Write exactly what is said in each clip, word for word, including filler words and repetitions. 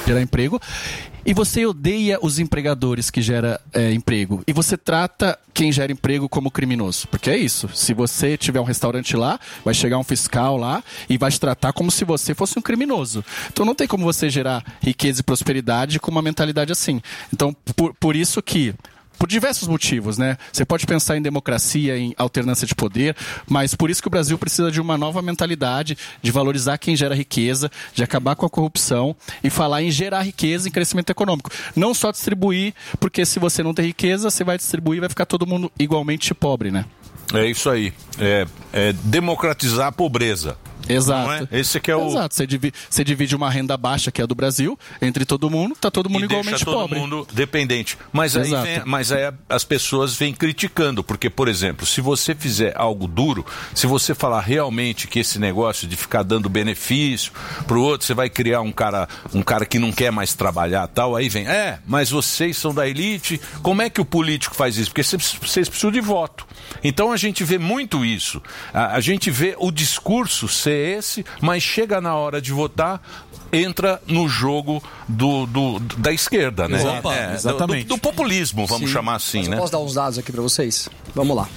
gerar emprego. E você odeia os empregadores que geram é, emprego. E você trata quem gera emprego como criminoso. Porque é isso. Se você tiver um restaurante lá, vai chegar um fiscal lá e vai te tratar como se você fosse um criminoso. Então não tem como você gerar riqueza e prosperidade com uma mentalidade assim. Então, por, por isso que... Por diversos motivos, né? Você pode pensar em democracia, em alternância de poder, mas por isso que o Brasil precisa de uma nova mentalidade, de valorizar quem gera riqueza, de acabar com a corrupção e falar em gerar riqueza e crescimento econômico. Não só distribuir, porque se você não tem riqueza, você vai distribuir e vai ficar todo mundo igualmente pobre, né? É isso aí. É, é democratizar a pobreza. Exato. É? Esse que é o... Exato. Você divide, você divide uma renda baixa, que é a do Brasil, entre todo mundo, tá todo mundo e igualmente deixa todo pobre. mundo dependente. Mas aí, vem, mas aí as pessoas vêm criticando, porque, por exemplo, se você fizer algo duro, se você falar realmente que esse negócio de ficar dando benefício pro outro, você vai criar um cara, um cara que não quer mais trabalhar, tal, aí vem, é, mas vocês são da elite, como é que o político faz isso? Porque vocês precisam de voto. Então a gente vê muito isso. A, a gente vê o discurso ser esse, mas chega na hora de votar, entra no jogo do, do, da esquerda, né? Opa, é, exatamente. Do, do populismo, vamos Sim. chamar assim, Mas eu né? posso dar uns dados aqui para vocês? Vamos lá.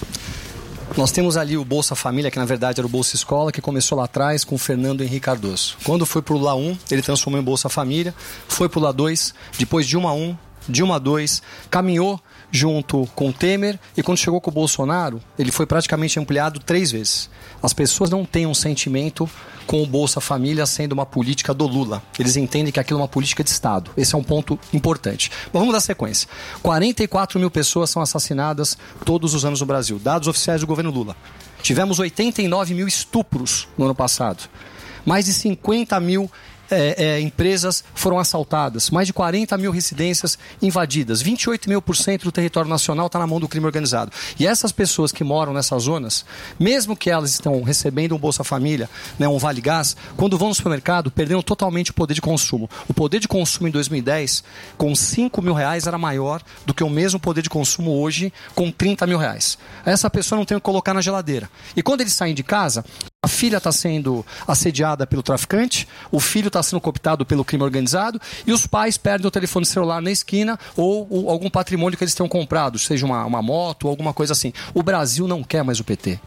Nós temos ali o Bolsa Família, que na verdade era o Bolsa Escola, que começou lá atrás com o Fernando Henrique Cardoso. Quando foi pro Lá um, ele transformou em Bolsa Família, foi pro Lá dois, depois Dilma um, Dilma dois, caminhou junto com o Temer, e quando chegou com o Bolsonaro, ele foi praticamente ampliado três vezes. As pessoas não têm um sentimento com o Bolsa Família sendo uma política do Lula. Eles entendem que aquilo é uma política de Estado. Esse é um ponto importante. Bom, vamos dar sequência. quarenta e quatro mil pessoas são assassinadas todos os anos no Brasil. Dados oficiais do governo Lula. Tivemos oitenta e nove mil estupros no ano passado. Mais de cinquenta mil É, é, empresas foram assaltadas, mais de quarenta mil residências invadidas, vinte e oito mil por cento do território nacional está na mão do crime organizado. E essas pessoas que moram nessas zonas, mesmo que elas estão recebendo um Bolsa Família, né, um Vale Gás, quando vão no supermercado, perderam totalmente o poder de consumo. O poder de consumo em dois mil e dez, com cinco mil reais, era maior do que o mesmo poder de consumo hoje, com trinta mil reais. Essa pessoa não tem o que colocar na geladeira. E quando eles saem de casa, a filha está sendo assediada pelo traficante, o filho está sendo cooptado pelo crime organizado e os pais perdem o telefone celular na esquina ou, ou algum patrimônio que eles tenham comprado, seja uma, uma moto ou alguma coisa assim. O Brasil não quer mais o P T.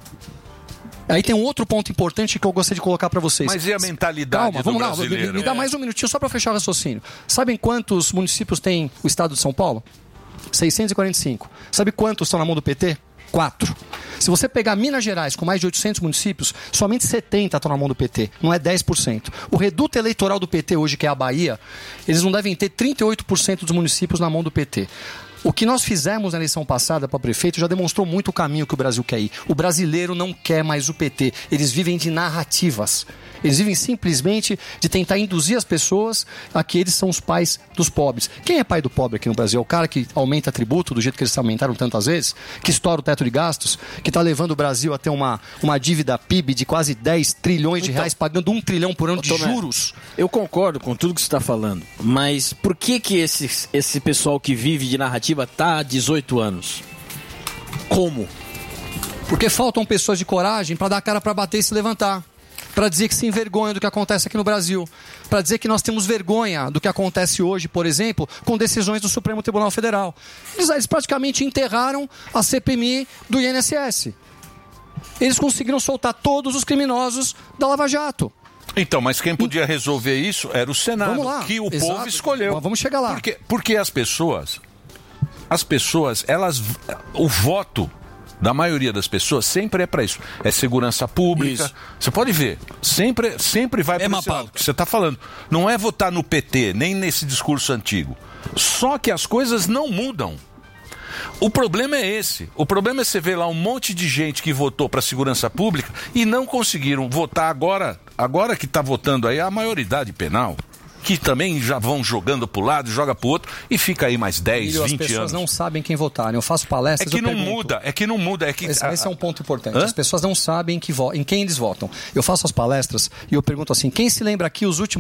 Aí tem um outro ponto importante que eu gostaria de colocar para vocês. Mas e a mentalidade Calma, do vamos brasileiro? lá, me, me dá mais um minutinho só para fechar o raciocínio. Sabem quantos municípios tem o estado de São Paulo? seiscentos e quarenta e cinco. Sabe quantos estão na mão do P T? Quatro. Se você pegar Minas Gerais com mais de oitocentos municípios, somente setenta estão na mão do P T, não é dez por cento. O reduto eleitoral do P T hoje, que é a Bahia, eles não devem ter trinta e oito por cento dos municípios na mão do P T. O que nós fizemos na eleição passada para prefeito já demonstrou muito o caminho que o Brasil quer ir. O brasileiro não quer mais o P T. Eles vivem de narrativas. Eles vivem simplesmente de tentar induzir as pessoas a que eles são os pais dos pobres. Quem é pai do pobre aqui no Brasil? É o cara que aumenta tributo do jeito que eles aumentaram tantas vezes, que estoura o teto de gastos, que está levando o Brasil a ter uma, uma dívida P I B de quase dez trilhões de então, reais, pagando um trilhão por ano de Tomé, juros. Eu concordo com tudo que você está falando, mas por que que esse, esse pessoal que vive de narrativa está há dezoito anos? Como? Porque faltam pessoas de coragem para dar a cara para bater e se levantar. Para dizer que se envergonha do que acontece aqui no Brasil. Para dizer que nós temos vergonha do que acontece hoje, por exemplo, com decisões do Supremo Tribunal Federal. Eles, eles praticamente enterraram a C P M I do I N S S. Eles conseguiram soltar todos os criminosos da Lava Jato. Então, mas quem podia resolver isso era o Senado, Vamos lá. que o Exato. povo escolheu. Vamos chegar lá. Porque, porque as pessoas, as pessoas, elas, o voto da maioria das pessoas sempre é para isso. É segurança pública. Isso. Você pode ver, sempre, sempre vai para esse lado que você está falando. Não é votar no P T, nem nesse discurso antigo. Só que as coisas não mudam. O problema é esse. O problema é você ver lá um monte de gente que votou para a segurança pública e não conseguiram votar agora, agora que está votando aí a maioridade penal, que também já vão jogando para o lado, joga para o outro e fica aí mais dez, Filho, vinte anos. As pessoas não sabem quem votar. Eu faço palestras. É que eu não pergunto. muda, é que não muda. É que... Esse, esse é um ponto importante. Hã? As pessoas não sabem que vo... em quem eles votam. Eu faço as palestras e eu pergunto assim: quem se lembra aqui os últimos